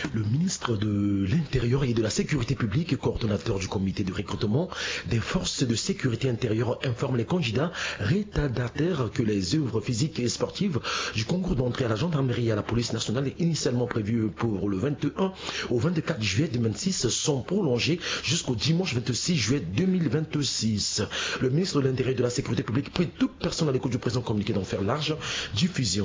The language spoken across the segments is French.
Le ministre de l'Intérieur et de la Sécurité publique, coordonnateur du comité de recrutement des forces de sécurité intérieure, informe les candidats retardataires que les œuvres physiques et sportives du concours d'entrée à la gendarmerie et à la police nationale initialement prévues pour le 21 au 24 juillet 2026 sont prolongées jusqu'au dimanche 26 juillet 2026. Le ministre de l'Intérieur et de la Sécurité publique prie toute personne à l'écoute du présent communiqué d'en faire large diffusion.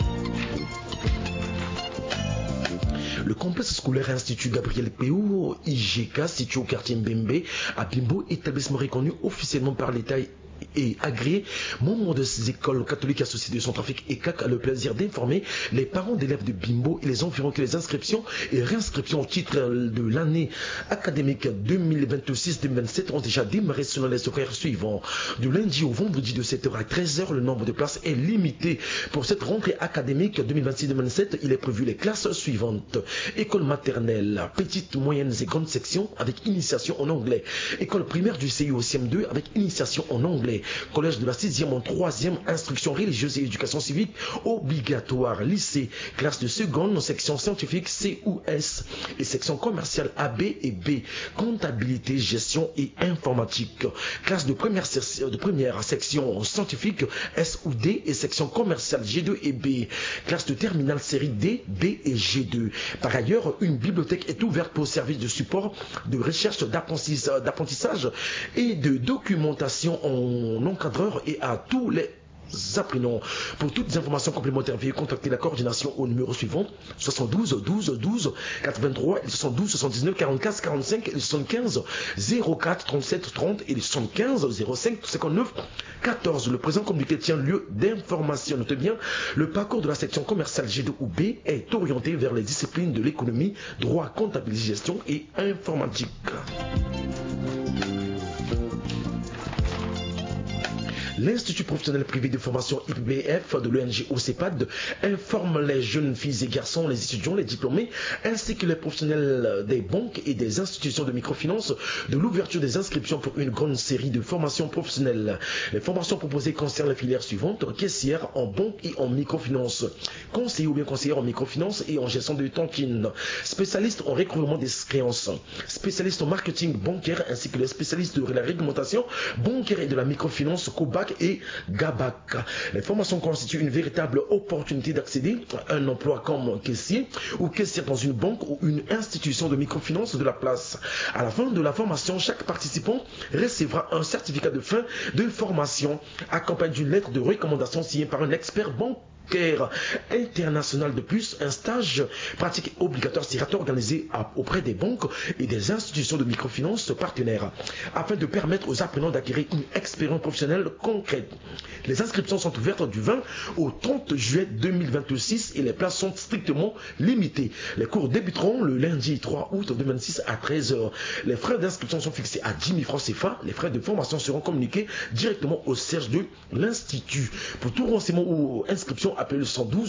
Le complexe scolaire Institut Gabriel Péou, IGK, situé au quartier Mbembe, à Bimbo, établissement reconnu officiellement par l'État et agréé, membre de ces écoles catholiques associées de Centrafrique et CAC a le plaisir d'informer les parents d'élèves de Bimbo et les environs que les inscriptions et réinscriptions au titre de l'année académique 2026-2027 ont déjà démarré selon les horaires suivants. Du lundi au vendredi de 7h à 13h, le nombre de places est limité. Pour cette rentrée académique 2026-2027, il est prévu les classes suivantes. École maternelle, petites, moyennes et grandes sections avec initiation en anglais. École primaire du CI au CM2 avec initiation en anglais. Collège de la 6e en 3e, instruction religieuse et éducation civique obligatoire. Lycée, classe de seconde, section scientifique C ou S et section commerciale AB et B. Comptabilité, gestion et informatique. Classe de première section scientifique S ou D et section commerciale G2 et B. Classe de terminale série D, B et G2. Par ailleurs, une bibliothèque est ouverte pour services de support, de recherche, d'apprentissage et de documentation en encadreur et à tous les apprenants. Pour toutes les informations complémentaires, veuillez contacter la coordination au numéro suivant 72 12 12 83 et 72 79 44 45 et 75 04 37 30 et 75 05 59 14. Le présent communiqué tient lieu d'information. Notez bien, le parcours de la section commerciale G2 ou B est orienté vers les disciplines de l'économie, droit, comptabilité, gestion et informatique. L'Institut professionnel privé de formation IPBF de l'ONG OCEPAD informe les jeunes filles et garçons, les étudiants, les diplômés, ainsi que les professionnels des banques et des institutions de microfinance de l'ouverture des inscriptions pour une grande série de formations professionnelles. Les formations proposées concernent les filières suivantes: caissière en banque et en microfinance, conseiller ou bien conseillère en microfinance et en gestion de tontine, spécialiste en recouvrement des créances, spécialiste en marketing bancaire ainsi que les spécialistes de la réglementation bancaire et de la microfinance COBAC et GABAC. Les formations constituent une véritable opportunité d'accéder à un emploi comme caissier ou caissière dans une banque ou une institution de microfinance de la place. À la fin de la formation, chaque participant recevra un certificat de fin de formation accompagné d'une lettre de recommandation signée par un expert bancaire international. De plus, un stage pratique obligatoire sera organisé auprès des banques et des institutions de microfinance partenaires afin de permettre aux apprenants d'acquérir une expérience professionnelle concrète. Les inscriptions sont ouvertes du 20 au 30 juillet 2026 et les places sont strictement limitées. Les cours débuteront le lundi 3 août 2026 à 13h. Les frais d'inscription sont fixés à 10 000 francs CFA. Les frais de formation seront communiqués directement au siège de l'Institut. Pour tout renseignement ou inscription, appelez le 112